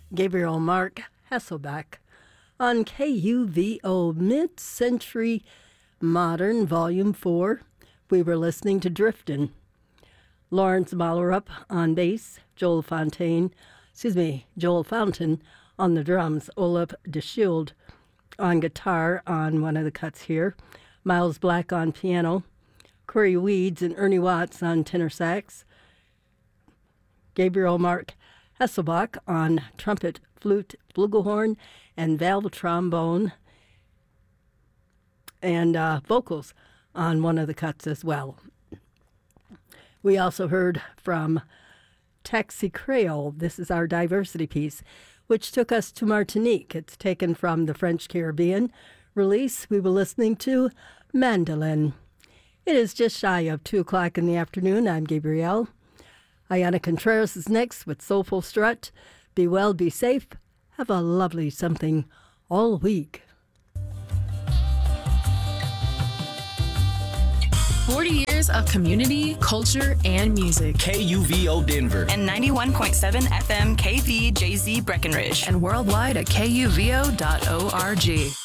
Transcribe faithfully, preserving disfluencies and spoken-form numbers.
Gabriel Mark Hasselbeck on K U V O Mid-Century Modern Volume four. We were listening to Driftin'. Lawrence Mallerup on bass, Joel Fontaine, excuse me, Joel Fountain on the drums, Olaf DeShield on guitar on one of the cuts here, Miles Black on piano, Corey Weeds and Ernie Watts on tenor sax, Gabriel Mark Hasselbach on trumpet, flute, flugelhorn, and valve trombone, and uh, vocals on one of the cuts as well. We also heard from Taxi Creole. This is our diversity piece, which took us to Martinique. It's taken from the French Caribbean release. We were listening to Mandolin. It is just shy of two o'clock in the afternoon. I'm Gabrielle. Ayana Contreras is next with Soulful Strut. Be well, be safe. Have a lovely something all week. forty years of community, culture, and music. K U V O Denver. And ninety-one point seven F M K V J Z Breckenridge. And worldwide at K U V O dot org.